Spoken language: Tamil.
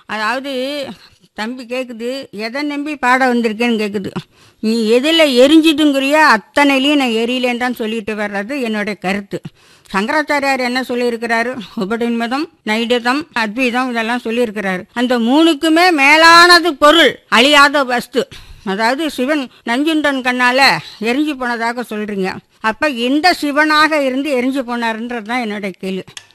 அதாவது தம்பி கேட்குது, எதை நம்பி பாட வந்திருக்கேன்னு கேட்குது. நீ எதில் எரிஞ்சிட்டுங்கிறியோ அத்தனையிலையும் நான் எரியலேன்னு தான் சொல்லிட்டு வர்றது என்னுடைய கருத்து. சங்கராச்சாரியார் என்ன சொல்லியிருக்கிறாரு? உபநிமதம், நைடதம், அத்வைதம் இதெல்லாம் சொல்லியிருக்கிறாரு. அந்த மூணுக்குமே மேலானது பொருள், அழியாத வஸ்து. அதாவது சிவன் நஞ்சுண்டன் கண்ணால் எரிஞ்சு போனதாக சொல்கிறீங்க. அப்போ எந்த சிவனாக இருந்து எரிஞ்சு போனாருன்றது தான் என்னுடைய கேள்வி.